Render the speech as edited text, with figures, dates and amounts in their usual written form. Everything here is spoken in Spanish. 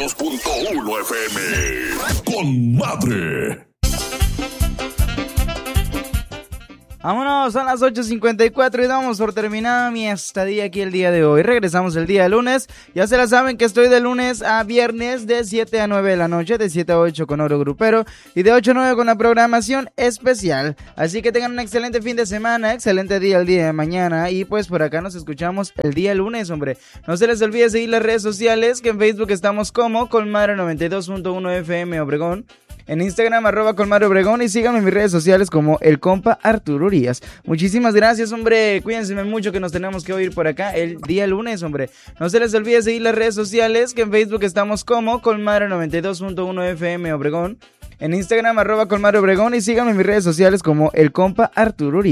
92.1 FM. Con madre. Vámonos, son las 8:54 y damos por terminada mi estadía aquí el día de hoy. Regresamos el día lunes. Ya se la saben que estoy de lunes a viernes de 7 a 9 de la noche, de 7 a 8 con Oro Grupero y de 8 a 9 con la programación especial. Así que tengan un excelente fin de semana, excelente día el día de mañana y pues por acá nos escuchamos el día lunes, hombre. No se les olvide seguir las redes sociales, que en Facebook estamos como Colmadre 92.1 FM Obregón. En Instagram, @Colmadre Obregón, y síganme en mis redes sociales como el compa Arturo Urias. Muchísimas gracias, hombre. Cuídense mucho que nos tenemos que oír por acá el día lunes, hombre. No se les olvide seguir las redes sociales, que en Facebook estamos como Colmadre 92.1 FM Obregón. En Instagram, @Colmadre Obregón, y síganme en mis redes sociales como el compa Arturo Urias.